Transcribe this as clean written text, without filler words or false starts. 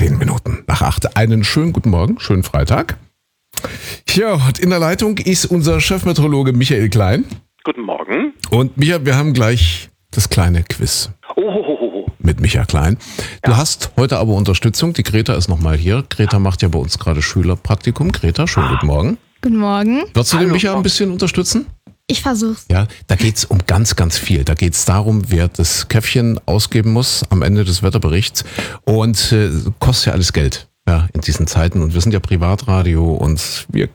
10 Minuten nach 8. Einen schönen guten Morgen, schönen Freitag. Ja, und in der Leitung ist unser Chefmeteorologe Michael Klein. Guten Morgen. Und Michael, wir haben gleich das kleine Quiz mit Michael Klein. Du hast heute aber Unterstützung. Die Greta ist nochmal hier. Greta macht ja bei uns gerade Schülerpraktikum. Greta, schönen guten Morgen. Guten Morgen. Würdest du den Michael ein bisschen unterstützen? Ich versuch's. Ja, da geht's um ganz, ganz viel. Da geht's darum, wer das Käffchen ausgeben muss am Ende des Wetterberichts. Und kostet ja alles Geld, ja, in diesen Zeiten. Und wir sind ja Privatradio und wir